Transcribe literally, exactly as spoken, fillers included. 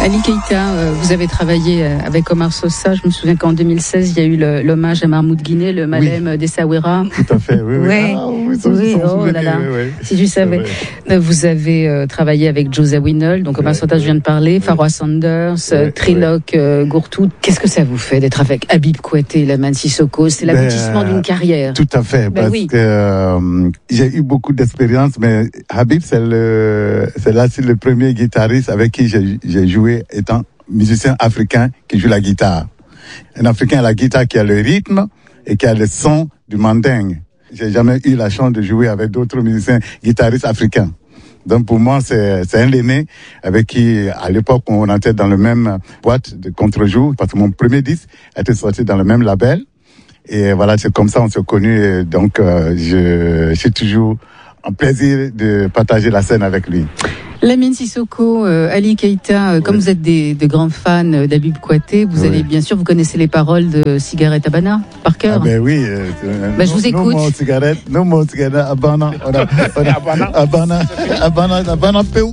Ali Keïta, vous avez travaillé avec Omar Sosa. Je me souviens qu'en deux mille seize, il y a eu le, l'hommage à Mahmoud Guinée, le Malem oui. d'Essaouira. Tout à fait, oui, oui. Ouais. Ah, oui, ça, oui. Oh là là, oui, oui. Si je savais. Oui. Vous avez euh, travaillé avec José Winnel, donc Omar Sosa, oui. je viens de parler, oui. Faroua Sanders, oui. Triloc oui. euh, Gourtou. Qu'est-ce que ça vous fait d'être avec Habib Kouyaté, Lamine Sissoko? C'est l'aboutissement ben, d'une carrière. Tout à fait, ben parce oui. que euh, j'ai eu beaucoup d'expérience, mais Habib, c'est, le, c'est là c'est le premier guitariste avec qui j'ai, j'ai joué étant musicien africain qui joue la guitare. Un Africain à la guitare qui a le rythme et qui a le son du mandingue. J'ai jamais eu la chance de jouer avec d'autres musiciens guitaristes africains. Donc pour moi, c'est, c'est un aîné avec qui, à l'époque, on entrait dans le même boîte de contre-jour, parce que mon premier disque était sorti dans le même label. Et voilà, c'est comme ça on s'est connus. Donc euh, je, je suis toujours en plaisir de partager la scène avec lui. Lamine Sissoko, euh, Ali Keïta, euh, oui. comme vous êtes des, des grands fans d'Habib Kouyaté, vous oui. allez bien sûr, vous connaissez les paroles de Cigarette Habana par cœur. Ah ben oui. Euh, ben, je vous écoute. No more cigarette, no more cigarette, Habana, Habana, Habana, Habana, Habana, Habana,